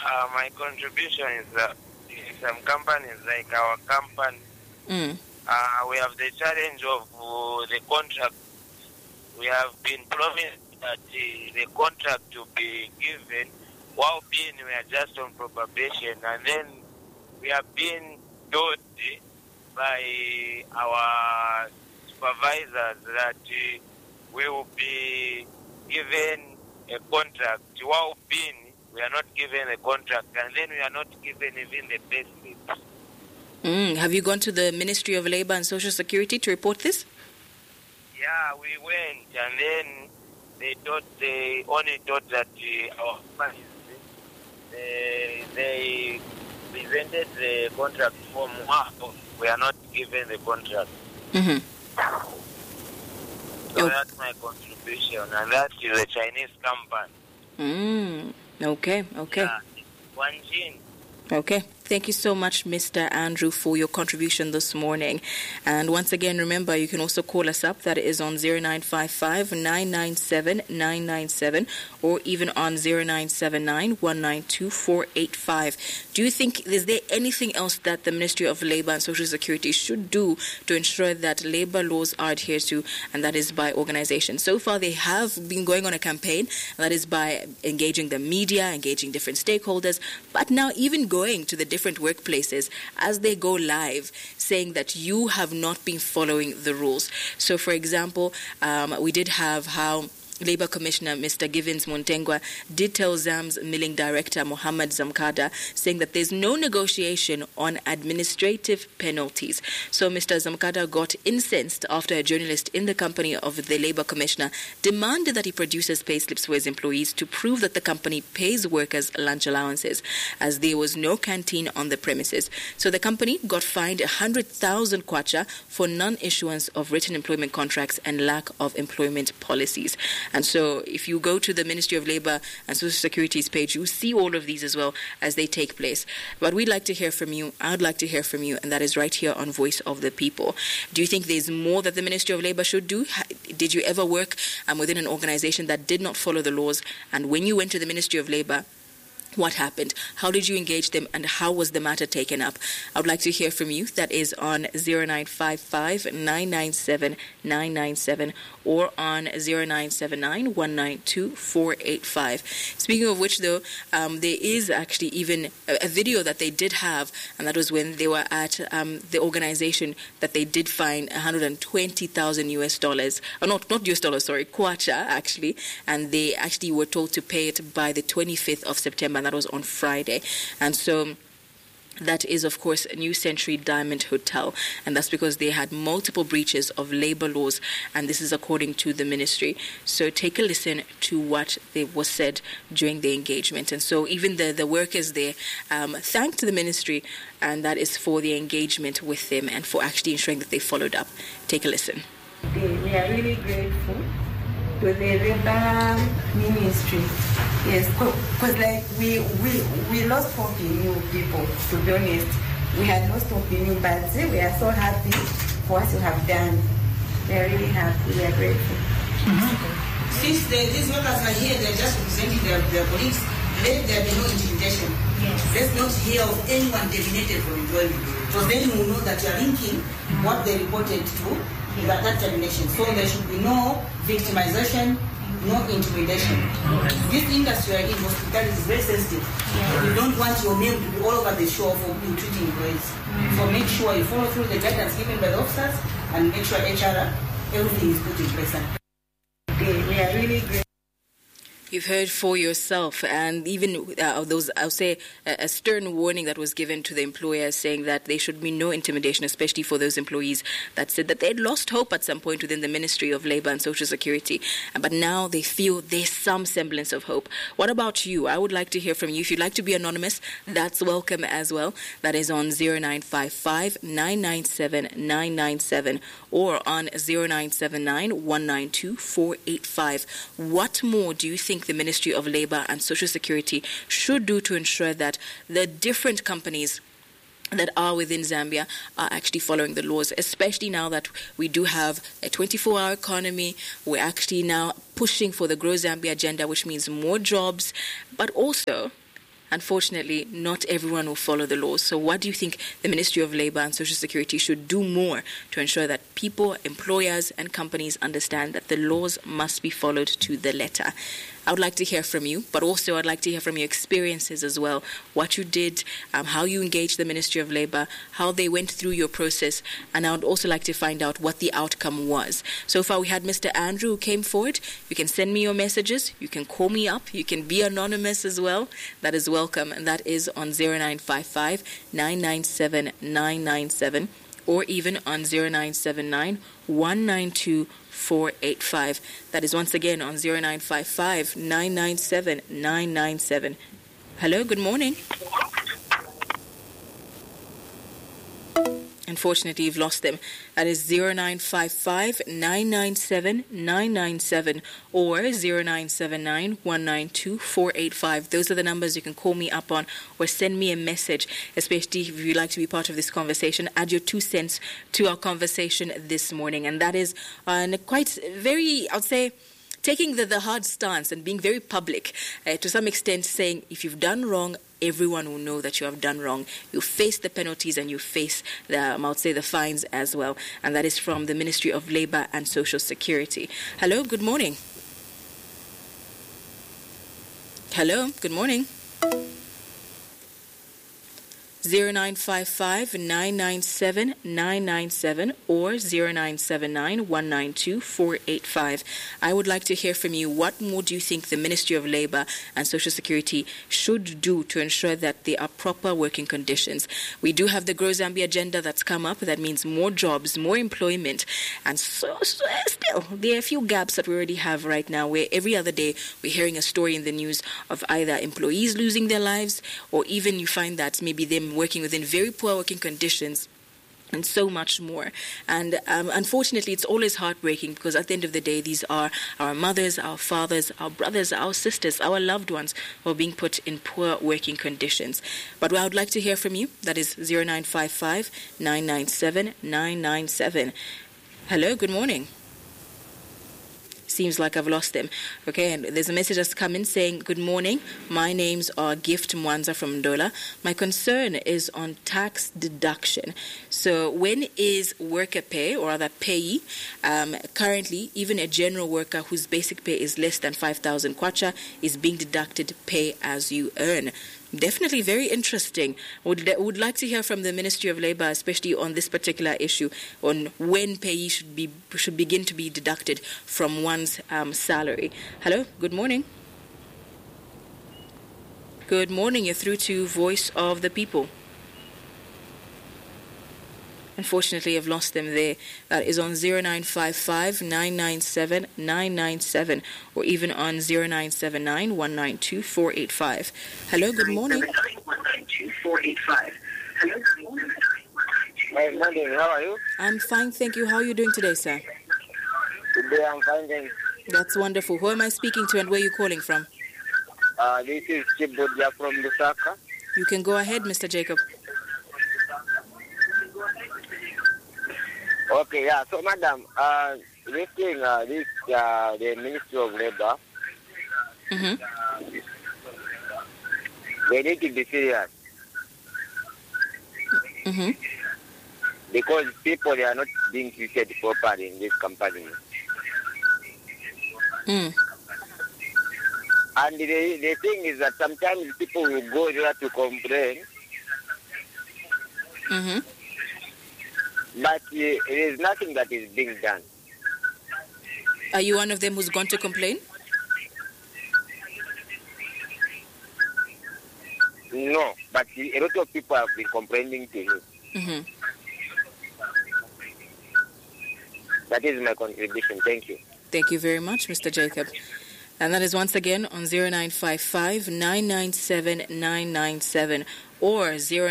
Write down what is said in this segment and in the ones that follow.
My contribution is that in some companies, like our company, we have the challenge of the contract. We have been promised that the contract to be given while we are just on probation, and then we have been told by our supervisors that we will be given a contract while we are not given a contract, and then we are not given even the pay slips. Have you gone to the Ministry of Labour and Social Security to report this? Yeah, we went, and then they only thought that our companies, they presented the contract form. We are not given the contract. So that's my contribution, and that is a Chinese company. Okay. Yeah, Wanjin. Okay. Thank you so much, Mr. Andrew, for your contribution this morning. And once again, remember, you can also call us up. That is on 0955 997 997 or even on 0979 192 485. Do you think, is there anything else that the Ministry of Labour and Social Security should do to ensure that labour laws are adhered to, and that is by organizations? So far, they have been going on a campaign, and that is by engaging the media, engaging different stakeholders, but now even going to the different workplaces as they go live, saying that you have not been following the rules. So, for example, we did have how Labour Commissioner Mr. Givens Montengwa did tell ZAM's milling director Mohammed Zamkada, saying that there's no negotiation on administrative penalties. So Mr. Zamkada got incensed after a journalist in the company of the Labour Commissioner demanded that he produces pay slips for his employees to prove that the company pays workers lunch allowances, as there was no canteen on the premises. So the company got fined 100,000 kwacha for non-issuance of written employment contracts and lack of employment policies. And so if you go to the Ministry of Labour and Social Security's page, you see all of these as well as they take place. But we'd like to hear from you. I'd like to hear from you, and that is right here on Voice of the People. Do you think there's more that the Ministry of Labour should do? Did you ever work within an organization that did not follow the laws? And when you went to the Ministry of Labour, what happened? How did you engage them, and how was the matter taken up? I would like to hear from you. That is on 0955 997 997 or on 0979 192 485. Speaking of which, though, there is actually even a video that they did have, and that was when they were at the organization that they did fine $120,000 not US dollars, sorry, kwacha actually, and they actually were told to pay it by the 25th of September. That was on Friday. And so that is, of course, New Century Diamond Hotel, and that's because they had multiple breaches of labor laws, and this is according to the ministry. So take a listen to what was said during the engagement. And so even the workers there thanked the ministry, and that is for the engagement with them and for actually ensuring that they followed up. Take a listen. We are really grateful to the Labour Ministry. Yes, because like we lost hope in you people, to be honest. We had lost hope in you, but we are so happy for what you have done. We are really happy. We are grateful. Since these workers are here, they're just representing their colleagues. Let there be no intimidation. Yes. Let's not hear of anyone terminated from employment. Because then you will know that you are linking what they reported to that termination. So there should be no victimization, no intimidation. This industry in hospitality is very sensitive. You don't want your name to be all over the show for treating employees. So make sure you follow through the guidance given by the officers and make sure HR, everything is put in place. We are really great. You've heard for yourself, and even those, I'll say, a stern warning that was given to the employers, saying that there should be no intimidation, especially for those employees that said that they had lost hope at some point within the Ministry of Labour and Social Security, but now they feel there's some semblance of hope. What about you? I would like to hear from you. If you'd like to be anonymous, that's welcome as well. That is on 0955 997 997 or on 0979 192 485. What more do you think the Ministry of Labour and Social Security should do to ensure that the different companies that are within Zambia are actually following the laws, especially now that we do have a 24-hour economy? We're actually now pushing for the Grow Zambia agenda, which means more jobs, but also unfortunately, not everyone will follow the laws. So what do you think the Ministry of Labour and Social Security should do more to ensure that people, employers and companies understand that the laws must be followed to the letter? I would like to hear from you, but also I'd like to hear from your experiences as well, what you did, how you engaged the Ministry of Labour, how they went through your process, and I would also like to find out what the outcome was. So far we had Mr. Andrew who came forward. You can send me your messages, you can call me up, you can be anonymous as well. That is welcome, and that is on 0955 997 997 or even on 0979 192 485. That is once again on 0955 997 997. Hello, good morning. Unfortunately, you've lost them. That is 0955 997 997 or 0979 192 485. Those are the numbers you can call me up on or send me a message, especially if you'd like to be part of this conversation. Add your 2 cents to our conversation this morning. And that is quite very, I would say, taking the hard stance and being very public, to some extent saying if you've done wrong, everyone will know that you have done wrong. You face the penalties and you face the fines as well. And that is from the Ministry of Labour and Social Security. Hello, good morning. Hello, good morning. 0955 997 997 or 0979 192 485. I would like to hear from you. What more do you think the Ministry of Labour and Social Security should do to ensure that there are proper working conditions? We do have the Grow Zambia agenda that's come up. That means more jobs, more employment. And so still, there are a few gaps that we already have right now where every other day we're hearing a story in the news of either employees losing their lives or even you find that maybe them working within very poor working conditions and so much more. And unfortunately, it's always heartbreaking because at the end of the day, these are our mothers, our fathers, our brothers, our sisters, our loved ones who are being put in poor working conditions. But I would like to hear from you. That is 0955 997 997. Hello, good morning. Seems like I've lost them. Okay, and there's a message that's come in saying, good morning, my names are Gift Mwanza from Ndola. My concern is on tax deduction. So when is worker pay or other payee, currently even a general worker whose basic pay is less than 5,000 kwacha is being deducted pay as you earn? Definitely very interesting. Would like to hear from the Ministry of Labour, especially on this particular issue, on when payee should begin to be deducted from one's salary. Hello, good morning. Good morning, you're through to Voice of the People. Unfortunately, I've lost them there. That is on 0955 997 997 or even on 0979 192 485. Hello, good morning. 192 485. Hello, good morning. Hi, morning. How are you? I'm fine, thank you. How are you doing today, sir? Today I'm fine, thanks. That's wonderful. Who am I speaking to and where are you calling from? This is Chibudia from Lusaka. You can go ahead, Mr. Jacob. Okay, yeah. So, madam, this thing, the Ministry of Labour, they need to be serious. Because people, they are not being treated properly in this company. And the thing is that sometimes people will go there to complain. But there is nothing that is being done. Are you one of them who's gone to complain? No, but a lot of people have been complaining to me. That is my contribution. Thank you. Thank you very much, Mr. Jacob. And that is once again on 0955 997 997 or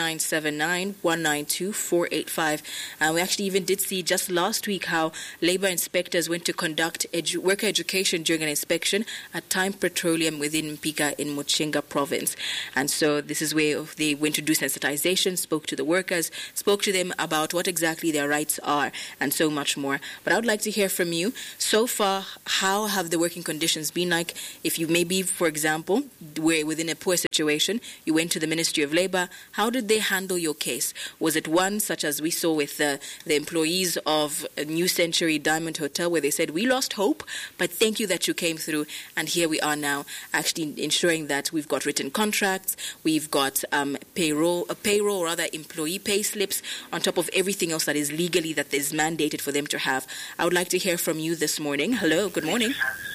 0979-192-485. We actually even did see just last week how labor inspectors went to conduct worker education during an inspection at Time Petroleum within Mpika in Muchinga province. And so this is where they went to do sensitization, spoke to the workers, spoke to them about what exactly their rights are, and so much more. But I would like to hear from you. So far, how have the working conditions been like? If you maybe, for example, were within a poor situation, you went to the Ministry of Labor, how did they handle your case? Was it one such as we saw with the employees of New Century Diamond Hotel, where they said, we lost hope, but thank you that you came through, and here we are now, actually ensuring that we've got written contracts, we've got payroll, employee pay slips, on top of everything else that is legally that is mandated for them to have. I would like to hear from you this morning. Hello, good morning.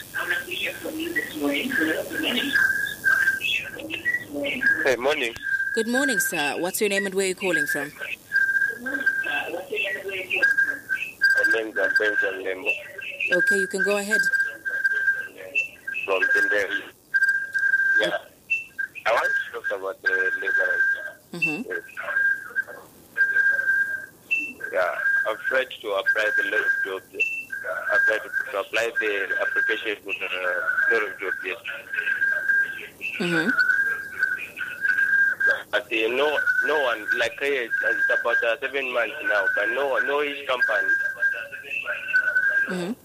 Hey, morning. Good morning, sir. What's your name and where are you calling from? My name is Benjamin Lembo. Okay, you can go ahead. From Tinderi. Yeah. I want to talk about the labor. Mm-hmm. Yes. Yeah, I've tried to apply the lot of jobs. I've tried to apply the application for the lot of jobs, yes. Mm-hmm. But no one, like it's about 7 months now, but no each company. Mm-hmm.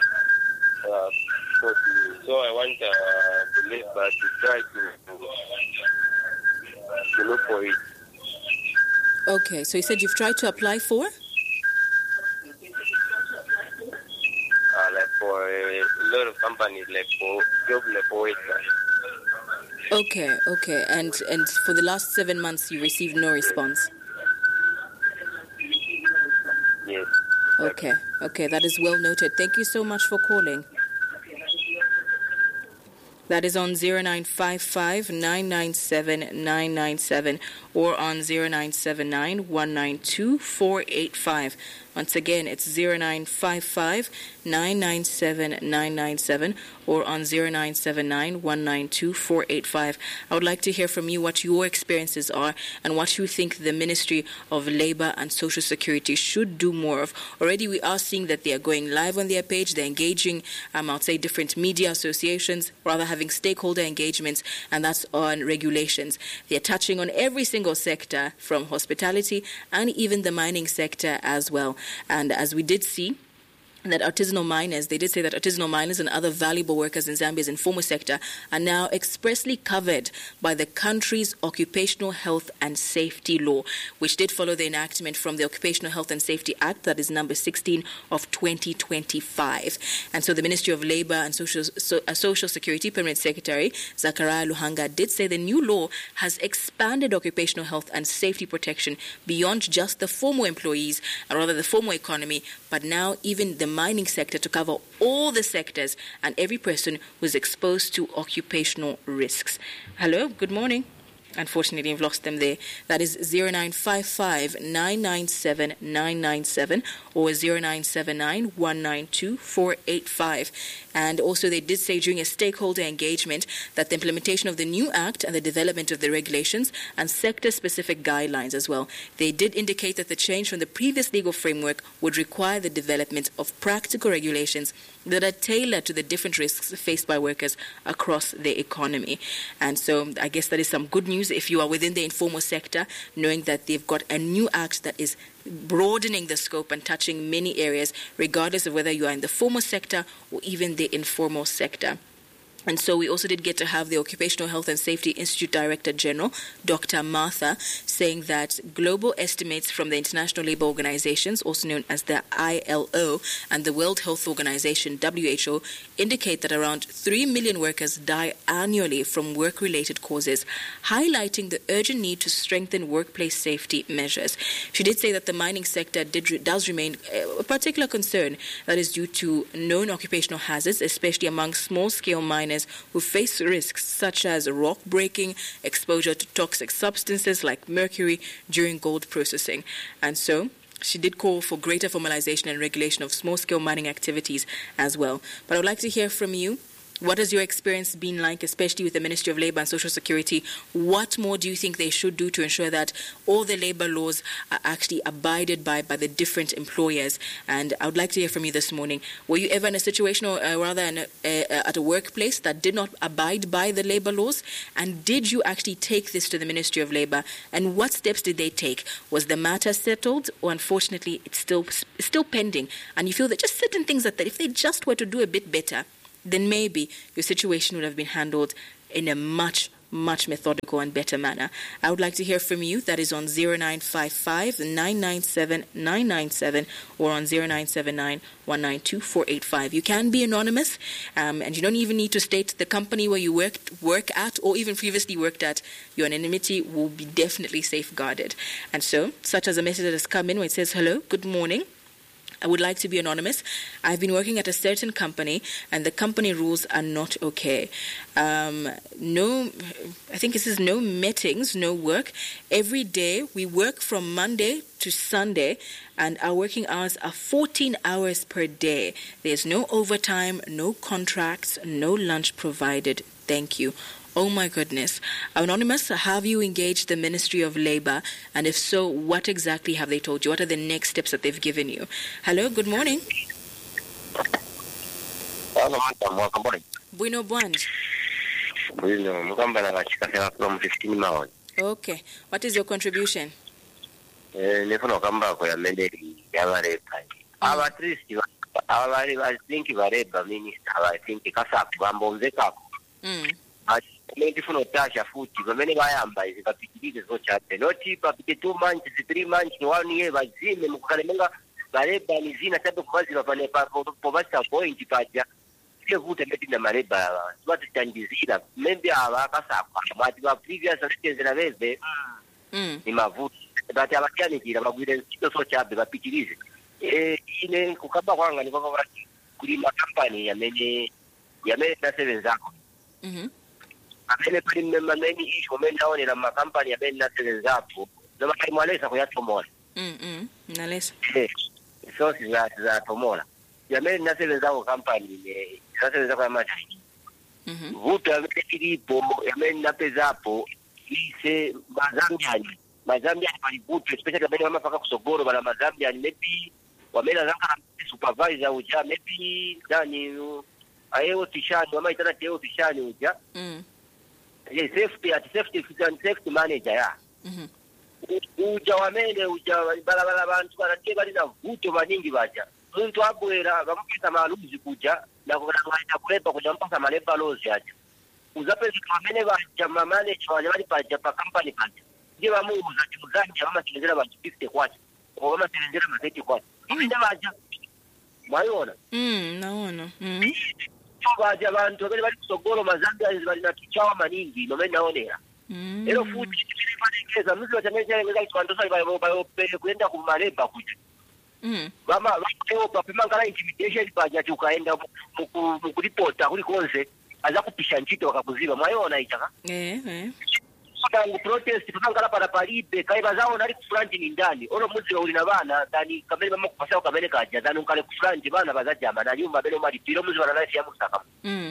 So I want the labor to try to look for it. Okay, so you said you've tried to apply for? Like for a lot of companies, like for job like Okay. And for the last 7 months, you received no response? Yes. Okay, that is well noted. Thank you so much for calling. That is on 0955-997-997 or on 0979-192-485. Once again, it's 0955-997-997 or on 0979-192-485. I would like to hear from you what your experiences are and what you think the Ministry of Labour and Social Security should do more of. Already we are seeing that they are going live on their page. They're engaging, I'll say, different media associations, rather having stakeholder engagements, and that's on regulations. They're touching on every single sector from hospitality and even the mining sector as well. And as we did see, that artisanal miners, they did say that artisanal miners and other valuable workers in Zambia's informal sector are now expressly covered by the country's Occupational Health and Safety Law, which did follow the enactment from the Occupational Health and Safety Act, that is number 16 of 2025. And so the Ministry of Labour and Social Security Permanent Secretary Zachariah Luhanga did say the new law has expanded occupational health and safety protection beyond just the formal employees, or rather the formal economy, but now even the mining sector to cover all the sectors and every person who's exposed to occupational risks. Hello, good morning. Unfortunately, we've lost them there. That is 0955-997-997 or 0979-192-485. And also they did say during a stakeholder engagement that the implementation of the new act and the development of the regulations and sector-specific guidelines as well. They did indicate that the change from the previous legal framework would require the development of practical regulations that are tailored to the different risks faced by workers across the economy. And so I guess that is some good news if you are within the informal sector, knowing that they've got a new act that is broadening the scope and touching many areas, regardless of whether you are in the formal sector or even the informal sector. And so we also did get to have the Occupational Health and Safety Institute Director General, Dr. Martha, saying that global estimates from the International Labour Organizations, also known as the ILO, and the World Health Organization, WHO, indicate that around 3 million workers die annually from work-related causes, highlighting the urgent need to strengthen workplace safety measures. She did say that the mining sector does remain a particular concern that is due to known occupational hazards, especially among small-scale miners who face risks such as rock breaking, exposure to toxic substances like mercury during gold processing. And so she did call for greater formalization and regulation of small-scale mining activities as well. But I would like to hear from you. What has your experience been like, especially with the Ministry of Labour and Social Security? What more do you think they should do to ensure that all the labour laws are actually abided by the different employers? And I would like to hear from you this morning. Were you ever in a situation, or rather at a workplace that did not abide by the labour laws? And did you actually take this to the Ministry of Labour? And what steps did they take? Was the matter settled, or unfortunately it's still pending? And you feel that just certain things that if they just were to do a bit better, then maybe your situation would have been handled in a much methodical and better manner. I would like to hear from you. That is on 0955 997 997 or on 0979 192 485. You can be anonymous, and you don't even need to state the company where you work at or even previously worked at. Your anonymity will be definitely safeguarded. And so, such as a message that has come in where it says, "Hello, good morning. I would like to be anonymous. I've been working at a certain company and the company rules are not okay. I think it says no meetings, no work. Every day we work from Monday to Sunday and our working hours are 14 hours per day. There's no overtime, no contracts, no lunch provided. Thank you." Oh my goodness. Anonymous, have you engaged the Ministry of Labour? And if so, what exactly have they told you? What are the next steps that they've given you? Hello, good morning. Hello, madam. Welcome morning. Bueno, Bwand. From 15 miles. Okay. What is your contribution? Nefuna kamba kwa mendeli yabarepa. At least I think barepa minister. I think kasa kwambonzeka. Ndifuna tasha futi bamene bayamba izikapitirize zo chate noti papite 2 months 3 months 1 year bazime mukalemenga bareba nizina tabe kubazira pale po basta point paja ile vute meti na mareba swati tangizira maybe abakasa kwati ba previous assistants na bebe ni mavuti bati abakyani kira bagwire so chabe bapitirize ine kukaba kwanga ni kwa kuri company yamenye na 7 zako Amene pali mmemeni isho meni naonera makampani yabeni na telezapo noma kaimwalesa kuyatomola nalesa so za tomola yameni na telezapo kampani ne telezapo kama chini vuto yameni ilipo yameni na pezapo ise mazambiani pali vuto especially yameni wama paka kusogoro bala mazambiani maybe wamena zanga supervisor uja maybe nani ayo tishani wama itana teo tishani uja safety manager ya uja wamene uja balabala abantu barake bali na vuto baningi baja muntu abwera bamukita maluzi kuja na kuenda kulepa kuja mpaka maleba lozi aja uzapezi kamene baja manager wale bali paja pa company paja ndiye bamuuza kimuzanja mama kilezera ba 50 kwacha o mama kilezera ma 30 kwacha ndio baja mwaiona naona baje abantu bali kusogolo mazambia bali na kichawa maningi no mena onera ero futi kifanyikeza mzi wa Tanzania ngeza kwandosa bayo kwenda kumaleba kuja mama wao papima ngala intimidation baje tukaenda mukuripota kuri konse aza kupisha nchito wakakuziba mwaiona itaka Tangu protest tukangala para palipe kaiba zao nali kufranje ni ndani ono muzi uli na bana ndani kamene mama kupasa kamene kaja ndani unkale kufranje bana bazaja na nyumba bele mali piro muzi wana life ya musaka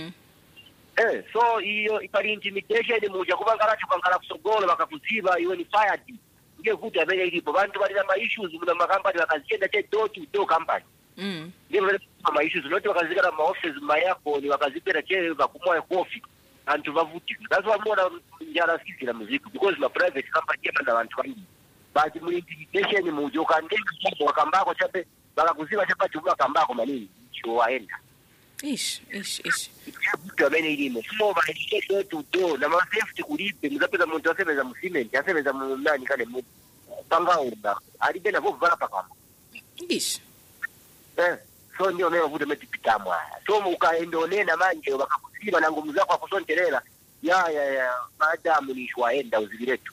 so hiyo ipali intimidation muja kubangala tukangala kusogolo bakakuziba iwe ni fired nge vuta bele ilipo bantu bali na issues muna makampani wakazienda che do company ndio bale ma issues lote wakazika na offices mayako ni wakazipera che bakumwa coffee antu bavutika that's why more njara sisi na muziki because my private company yaba abantu bangi bati mu intimidation mu joka ndenge wakambako chape bakakuziba chapa chuma kambako manini cho waenda ish mtu amene ilimo so ba education to do na ma safety kulipe mzapeza muntu asebeza mu cement asebeza mu nani kale mu panga alibe na vovala pakama ish so ndio mimi vude metipitamwa so ukaendonena manje bakakuziba na ngumu zako akusontelela ya madamu ni shwaenda uzibiretu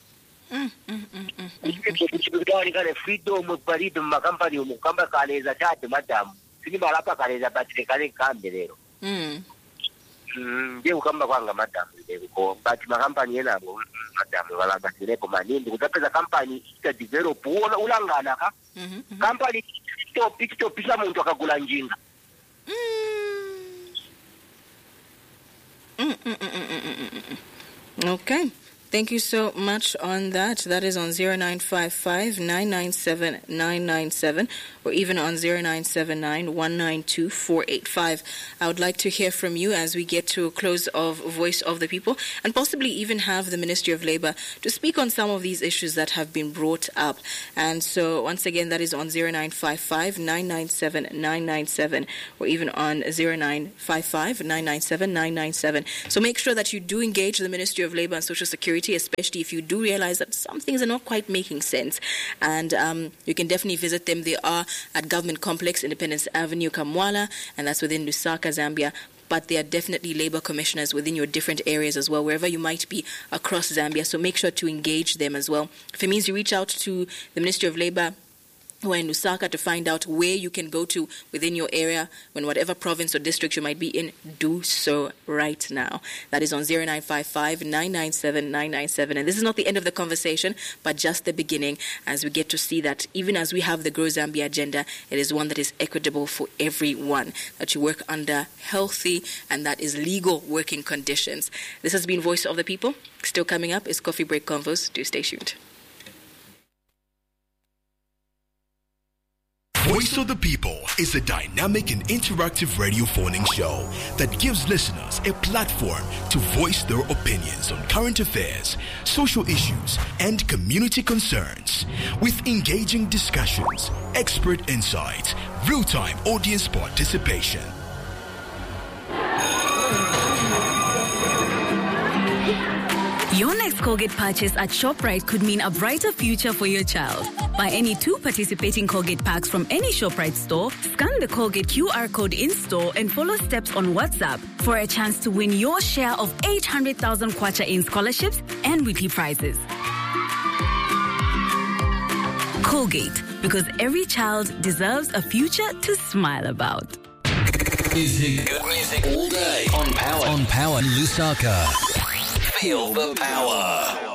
Kutawani kane freedom palibe makampani umukamba kaleza tate madamu sini balapa kaleza batire kane kambe lero ndio ukamba kwanga madamu lero ko but makampani yena madamu wala batirepo manindi kutapeza company ita develop ulangana ka company stop pisa muntu akagula njinga Okay. Thank you so much on that. That is on 0955 997 997 or even on 0979 192 485. I would like to hear from you as we get to a close of Voice of the People and possibly even have the Ministry of Labour to speak on some of these issues that have been brought up. And so once again, that is on 0955 997 997 or even on 0955 997 997. So make sure that you do engage the Ministry of Labour and Social Security, especially if you do realize that some things are not quite making sense. And you can definitely visit them. They are at Government Complex, Independence Avenue, Kamwala, and that's within Lusaka, Zambia. But there are definitely labor commissioners within your different areas as well, wherever you might be across Zambia. So make sure to engage them as well. If it means you reach out to the Ministry of Labour who are in Lusaka to find out where you can go to within your area, when whatever province or district you might be in, do so right now. That is on 0955 997 997. And this is not the end of the conversation, but just the beginning, as we get to see that even as we have the Grow Zambia agenda, it is one that is equitable for everyone, that you work under healthy and that is legal working conditions. This has been Voice of the People. Still coming up is Coffee Break Convos. Do stay tuned. Voice of the People is a dynamic and interactive radio phoning show that gives listeners a platform to voice their opinions on current affairs, social issues, and community concerns. With engaging discussions, expert insights, real-time audience participation. Your next Colgate purchase at ShopRite could mean a brighter future for your child. Buy any 2 participating Colgate packs from any ShopRite store, scan the Colgate QR code in-store and follow steps on WhatsApp for a chance to win your share of 800,000 kwacha in scholarships and weekly prizes. Colgate, because every child deserves a future to smile about. Good music all day on Power. On Power Lusaka. Feel the power.